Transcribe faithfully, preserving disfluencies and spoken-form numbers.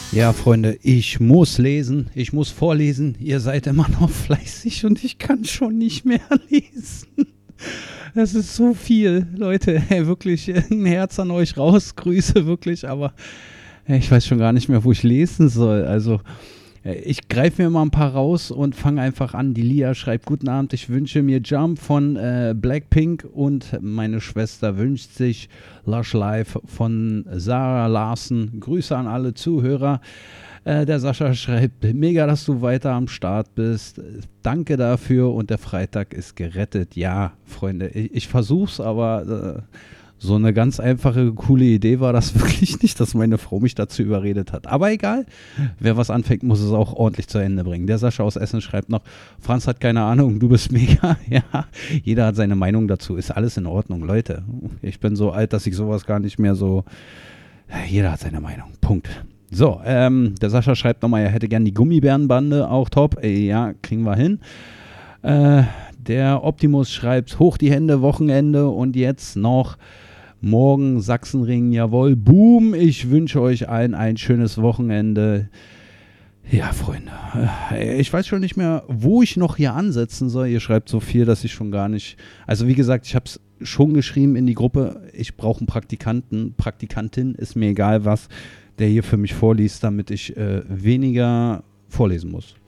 Ja, Freunde, ich muss lesen, ich muss vorlesen. Ihr seid immer noch fleißig und ich kann schon nicht mehr lesen. Das ist so viel, Leute. Ey, wirklich, ein Herz an euch raus. Grüße, wirklich, aber ey, ich weiß schon gar nicht mehr, wo ich lesen soll. Also, äh, ich greife mir mal ein paar raus und fange einfach an. Die Lia schreibt: Guten Abend, ich wünsche mir Jump von äh, Blackpink und meine Schwester wünscht sich Lush Life von Sarah Larsen. Grüße an alle Zuhörer. Äh, der Sascha schreibt: Mega, dass du weiter am Start bist. Danke dafür und der Freitag ist gerettet. Ja, Freunde, ich, ich versuch's, aber äh, so eine ganz einfache, coole Idee war das wirklich nicht, dass meine Frau mich dazu überredet hat. Aber egal, wer was anfängt, muss es auch ordentlich zu Ende bringen. Der Sascha aus Essen schreibt noch: Franz hat keine Ahnung, du bist mega. Ja, jeder hat seine Meinung dazu. Ist alles in Ordnung, Leute. Ich bin so alt, dass ich sowas gar nicht mehr so... Jeder hat seine Meinung. Punkt. So, ähm, der Sascha schreibt nochmal, er hätte gern die Gummibärenbande, auch top. Ey, ja, kriegen wir hin. Äh, der Optimus schreibt: Hoch die Hände, Wochenende und jetzt noch morgen Sachsenring, jawohl, boom. Ich wünsche euch allen ein schönes Wochenende. Ja, Freunde, äh, ich weiß schon nicht mehr, wo ich noch hier ansetzen soll. Ihr schreibt so viel, dass ich schon gar nicht... Also wie gesagt, ich habe es schon geschrieben in die Gruppe, ich brauche einen Praktikanten, Praktikantin, ist mir egal was, der hier für mich vorliest, damit ich äh, weniger vorlesen muss.